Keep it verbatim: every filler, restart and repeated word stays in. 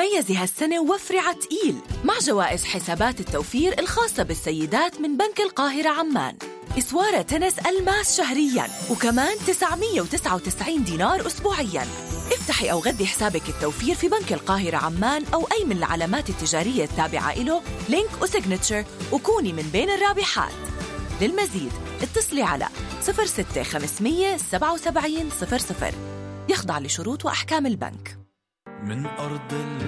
تميزي هالسنة ووفري عتقيل مع جوائز حسابات التوفير الخاصة بالسيدات من بنك القاهرة عمان. إسوارة تنس ألماس شهرياً وكمان تسعمية وتسعة وتسعين دينار أسبوعياً. افتحي أو غذي حسابك التوفير في بنك القاهرة عمان أو أي من العلامات التجارية التابعة إله لينك وسيجنتشر وكوني من بين الرابحات. للمزيد اتصلي على صفر ستة خمسمية سبعة وسبعين صفر صفر. يخضع لشروط وأحكام البنك. من أرض